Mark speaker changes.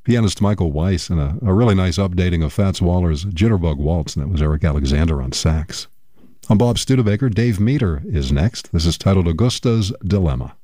Speaker 1: pianist Michael Weiss, and a really nice updating of Fats Waller's Jitterbug Waltz, and that was Eric Alexander on sax. I'm Bob Studebaker. Dave Meter is next. This is titled Augusta's Dilemma.